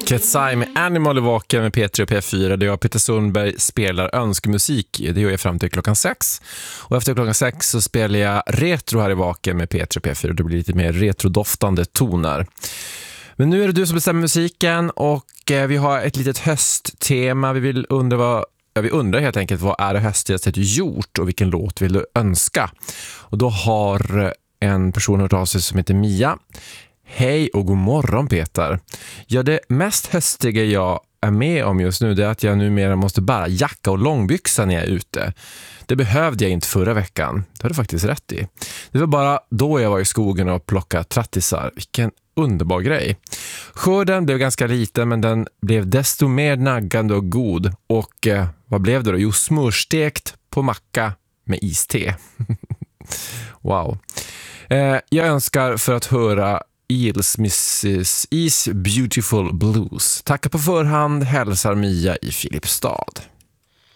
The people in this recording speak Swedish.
Ketsai med Animal i vaken med P3 och P4 där jag, Peter Sundberg, spelar önskemusik. Det gör jag fram till klockan 6. Och efter klockan 6 så spelar jag retro här i vaken med P3 och P4. Det blir lite mer retrodoftande toner. Men nu är det du som bestämmer musiken och vi har ett litet hösttema. Vi undrar helt enkelt vad är det höstigaste du gjort och vilken låt vill du önska? Och då har en person hört av sig som heter Mia. Hej och god morgon Peter. Ja, det mest höstiga jag är med om just nu det är att jag numera måste bära jacka och långbyxa när jag är ute. Det behövde jag inte förra veckan. Det har du faktiskt rätt i. Det var bara då jag var i skogen och plockade trattisar. Vilken underbar grej. Skörden blev ganska liten men den blev desto mer naggande och god. Och vad blev det då? Jo, smörstekt på macka med iste. Wow. Jag önskar för att höra Eels Mrs. Is Beautiful Blues. Tackar på förhand, hälsar Mia i Filipstad.